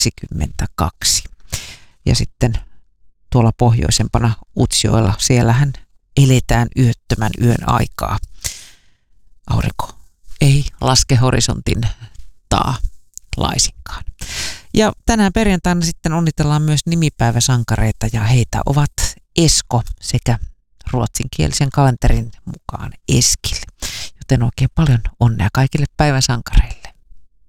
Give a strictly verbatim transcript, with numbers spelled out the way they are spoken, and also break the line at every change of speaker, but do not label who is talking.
kaksikymmentäkaksi. Ja sitten tuolla pohjoisempana Utsjoella, siellähän eletään yöttömän yön aikaa. Aurinko ei laske horisontin taa laisinkaan. Ja tänään perjantaina sitten onnitellaan myös nimipäiväsankareita ja heitä ovat Esko sekä ruotsinkielisen kalenterin mukaan Eskil. Joten oikein paljon onnea kaikille päivän sankareille.